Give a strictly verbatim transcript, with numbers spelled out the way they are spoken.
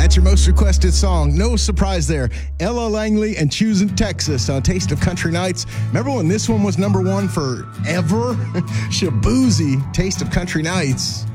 That's your most requested song. No surprise there. Ella Langley and Choosing Texas on Taste of Country Nights. Remember when this one was number one forever? Shaboozey, Taste of Country Nights.